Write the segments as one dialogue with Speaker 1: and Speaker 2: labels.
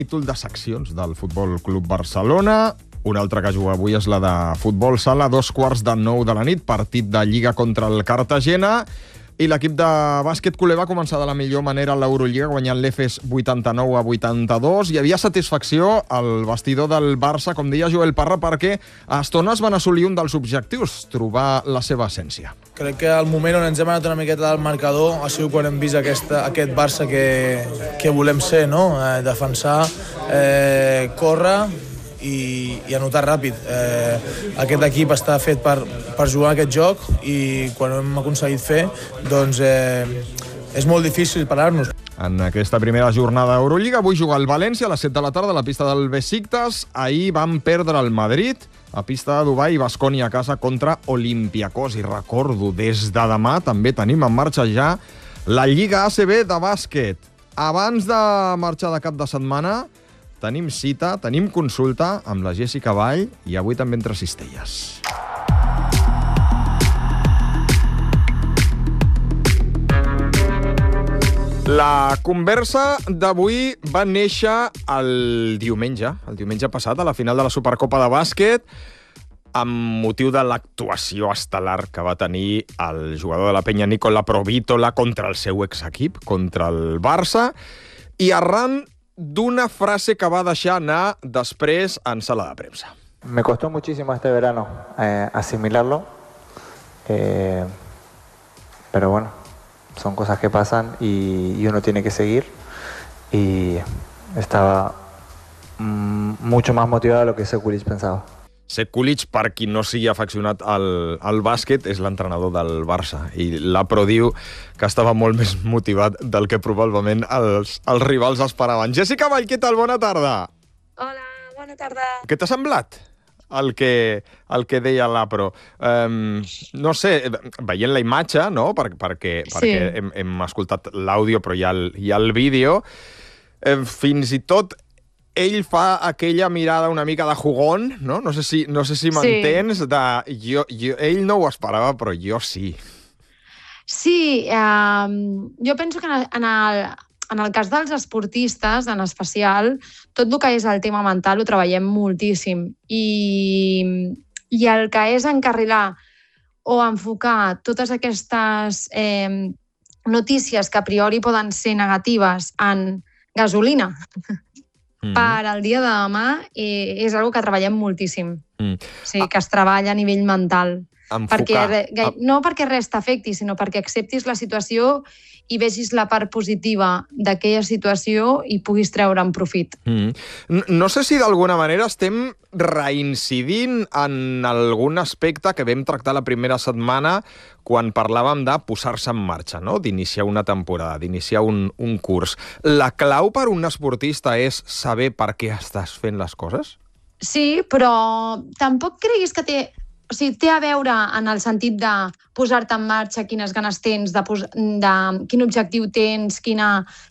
Speaker 1: Títol de seccions del Futbol Club Barcelona. Una altra que juga avui és la de futbol sala, 8:45 de la nit, partit de Lliga contra el Cartagena. I l'equip de bàsquet culer va començar de la millor manera a l'Eurolliga, guanyant l'Efes 89-82. Hi havia satisfacció al vestidor del Barça, com deia Joel Parra, perquè a estones van assolir un dels objectius, trobar la seva essència.
Speaker 2: Crec que el moment on ens hem anat una miqueta del marcador ha sigut quan hem vist aquest Barça que volem ser, no? Defensar, córrer i anotar ràpid. Aquest equip està fet per jugar aquest joc i quan ho hem aconseguit fer, doncs és molt difícil parar-nos.
Speaker 1: En aquesta primera jornada d'Eurolliga, avui juga el València a les 7 de la tarda a la pista del Besiktas. Ahir van perdre el Madrid a pista de Dubai i Baskonia a casa contra Olympiacos. I recordo, des de demà també tenim en marxa ja la Lliga ACB de bàsquet. Abans de marxar de cap de setmana, tenim cita, tenim consulta amb la Jessica Vall i avui també entre cistelles. La conversa d'avui va néixer el diumenge passat, a la final de la Supercopa de bàsquet, amb motiu de l'actuació estel·lar que va tenir el jugador de la Penya Nicola Provítola contra el seu exequip, contra el Barça, i arran d'una frase que va deixar anar després en sala de premsa.
Speaker 3: Me costó muchísimo este verano asimilarlo, pero bueno, son cosas que pasan y uno tiene que seguir, y estaba mucho más motivado de lo que Sekulic pensaba.
Speaker 1: Sekulic, per qui no sigui afeccionat al bàsquet, és l'entrenador del Barça. I la Pro diu que estava molt més motivat del que probablement els rivals esperaven. Jessica Vall, què tal? Bona tarda.
Speaker 4: Hola, bona tarda.
Speaker 1: Què t'ha semblat el que deia la Pro? No sé, veient la imatge, no? Perquè hem escoltat l'àudio, però hi ha el vídeo. Fins i tot ell fa aquella mirada una mica de jugón, no? No sé si m'entens, ell no ho esperava, però jo sí.
Speaker 4: Sí, jo penso que en el cas dels esportistes, en especial, tot el que és el tema mental ho treballem moltíssim. I el que és encarrilar o enfocar totes aquestes notícies que a priori poden ser negatives en gasolina per al dia de demà és una cosa que treballem moltíssim. Sí, que es treballa a nivell mental. No perquè res t'afecti, sinó perquè acceptis la situació i vegis la part positiva d'aquella situació i puguis treure'n profit.
Speaker 1: No sé si d'alguna manera estem reincidint en algun aspecte que vam tractar la primera setmana quan parlàvem de posar-se en marxa, no? D'iniciar una temporada, d'iniciar un curs. La clau per un esportista és saber per què estàs fent les coses?
Speaker 4: Sí, però tampoc creguis que té a veure en el sentit de posar-te en marxa, quines ganes tens, de quin objectiu tens, quin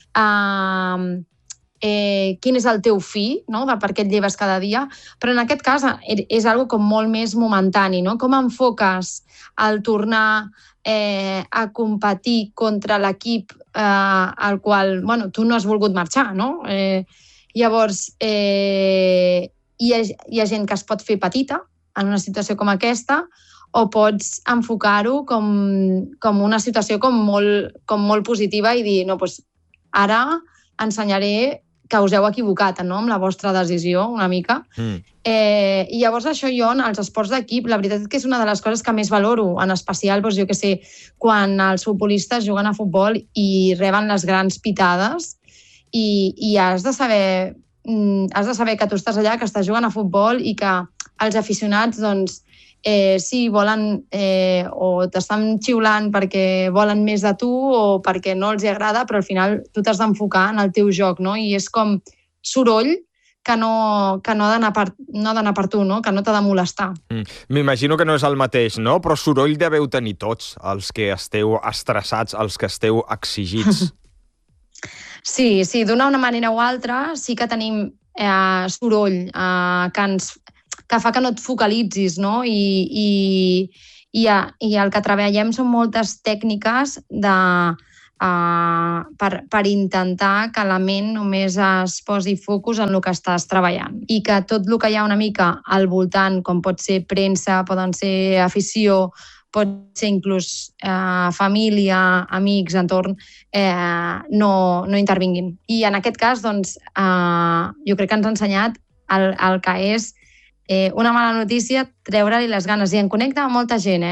Speaker 4: és el teu fi, no? De per què et lleves cada dia. Però en aquest cas és algo com molt més momentani, no? Com enfoques el tornar a competir contra l'equip al qual tu no has volgut marxar, no? Llavors, hi ha gent que es pot fer petita en una situació com aquesta, o pots enfocar-ho com una situació com molt positiva i dir, no, doncs ara ensenyaré que us heu equivocat, no?, amb la vostra decisió, una mica. I llavors això jo, en els esports d'equip, la veritat és que és una de les coses que més valoro, en especial, doncs, jo què sé, quan els futbolistes juguen a futbol i reben les grans pitades i has de saber que tu estàs allà, que estàs jugant a futbol i que els aficionats, doncs, sí, volen o t'estan xiulant perquè volen més de tu o perquè no els agrada, però al final tu t'has d'enfocar en el teu joc, no? I és com soroll que no ha d'anar per tu, no? Que no t'ha de molestar.
Speaker 1: M'imagino que no és el mateix, no? Però soroll deveu tenir tots, els que esteu estressats, els que esteu exigits.
Speaker 4: Sí, d'una manera o altra sí que tenim soroll que fa que no et focalitzis, no? I el que treballem són moltes tècniques per intentar que la ment només es posi focus en el que estàs treballant i que tot el que hi ha una mica al voltant, com pot ser premsa, poden ser afició, pot ser inclús família, amics, entorn, no intervinguin. I en aquest cas, doncs, jo crec que ens ha ensenyat el que és una mala notícia, treure-li les ganes. I em connecta amb molta gent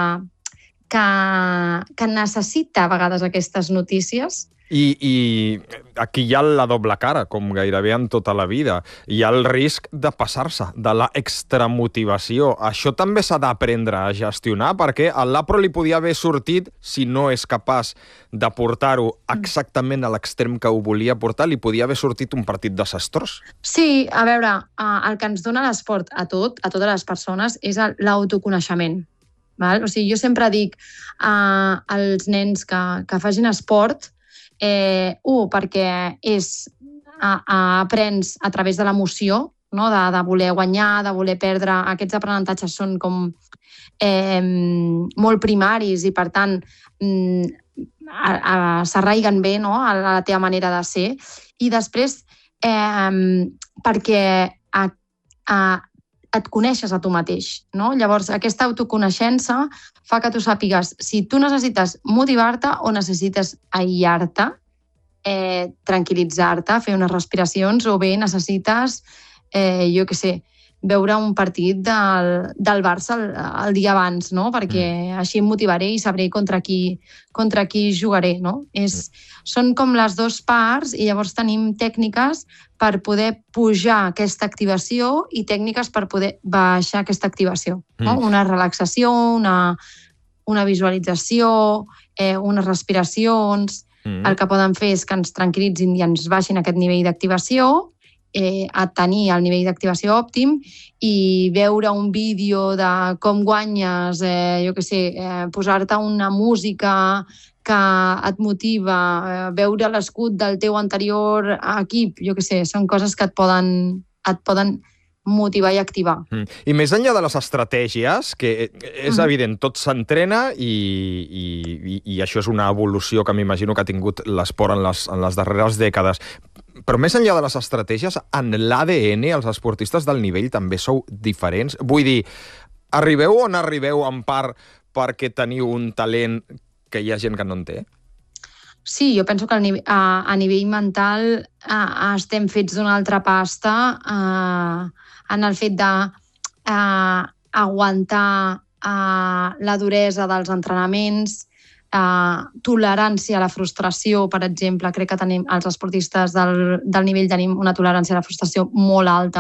Speaker 4: que necessita a vegades aquestes notícies.
Speaker 1: I aquí hi ha la doble cara, com gairebé en tota la vida. Hi ha el risc de passar-se, de la extramotivació. Això també s'ha d'aprendre a gestionar, perquè a l'Apro li podia haver sortit, si no és capaç de portar-ho exactament a l'extrem que ho volia portar, li podia haver sortit un partit desastrós.
Speaker 4: Sí, a veure, el que ens dona l'esport a totes les persones és l'autoconeixement. O sigui, jo sempre dic als nens que facin esport, perquè aprens a través de l'emoció, no? De voler guanyar, de voler perdre. Aquests aprenentatges són com molt primaris i, per tant, s'arraiguen bé, no? A la teva manera de ser. I després, perquè et coneixes a tu mateix, no? Llavors, aquesta autoconeixença fa que tu sàpigues si tu necessites motivar-te o necessites aïllar-te, tranquil·litzar-te, fer unes respiracions, o bé necessites, jo què sé, veure un partit del Barça el dia abans, no? Perquè així em motivaré i sabré contra qui jugaré, no? Són com les dues parts, i llavors tenim tècniques per poder pujar aquesta activació i tècniques per poder baixar aquesta activació, no? Una relaxació, una visualització, unes respiracions. El que poden fer és que ens tranquil·litzin i ens baixin aquest nivell d'activació, a tenir el nivell d'activació òptim, i veure un vídeo de com guanyes, jo què sé, posar-te una música que et motiva, veure l'escut del teu anterior equip, jo què sé, són coses que et poden motivar i activar.
Speaker 1: I més enllà de les estratègies, que és evident, tot s'entrena i això és una evolució que m'imagino que ha tingut l'esport en les darreres dècades. Però més enllà de les estratègies, en l'ADN els esportistes del nivell també sou diferents. Vull dir, arribeu on arribeu en part perquè teniu un talent que hi ha gent que no en té?
Speaker 4: Sí, jo penso que a nivell mental estem fets d'una altra pasta, en el fet d'aguantar la duresa dels entrenaments, tolerància a la frustració, per exemple. Crec que tenim els esportistes del nivell tenim una tolerància a la frustració molt alta,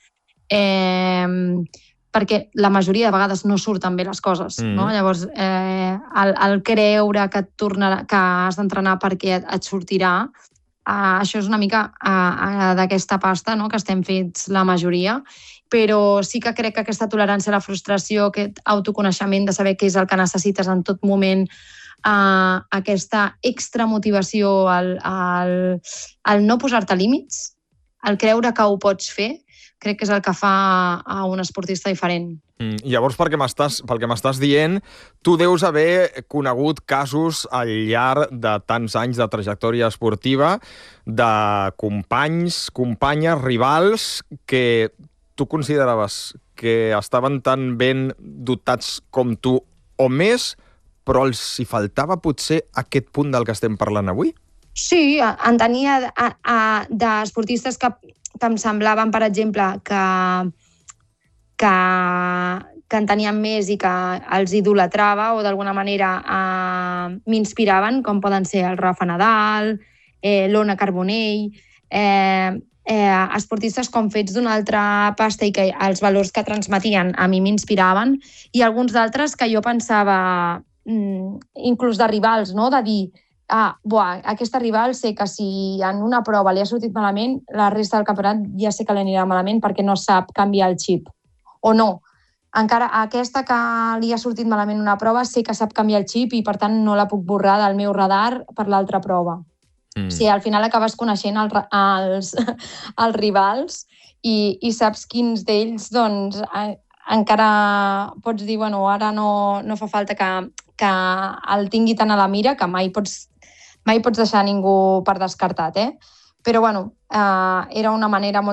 Speaker 4: perquè la majoria de vegades no surten bé les coses, no? Llavors, el creure que has d'entrenar perquè et sortirà, això és una mica d'aquesta pasta, no? Que estem fets la majoria, però sí que crec que aquesta tolerància a la frustració, aquest autoconeixement de saber què és el que necessites en tot moment, aquesta extramotivació, el no posar-te límits, el creure que ho pots fer, crec que és el que fa a un esportista diferent.
Speaker 1: Llavors, pel que m'estàs dient, tu deus haver conegut casos al llarg de tants anys de trajectòria esportiva de companys, companyes, rivals que tu consideraves que estaven tan ben dotats com tu o més, però els hi faltava potser aquest punt del que estem parlant avui?
Speaker 4: Sí, en tenia d'esportistes que em semblaven, per exemple, que en tenien més i que els idolatrava o d'alguna manera m'inspiraven, com poden ser el Rafa Nadal, l'Ona Carbonell, esportistes com fets d'una altra pasta i que els valors que transmetien a mi m'inspiraven, i alguns d'altres que jo pensava, inclús de rivals, no? De dir, aquesta rival sé que si en una prova li ha sortit malament, la resta del campionat ja sé que li anirà malament perquè no sap canviar el xip. O no, encara aquesta que li ha sortit malament una prova sé que sap canviar el xip i per tant no la puc borrar del meu radar per l'altra prova. O sigui, al final acabes coneixent els rivals i saps quins d'ells, doncs, encara pots dir, bueno, ara no fa falta que el tingui tant a la mira, que mai pots mai pots deixar ningú per descartat, Però, bueno, era una manera molt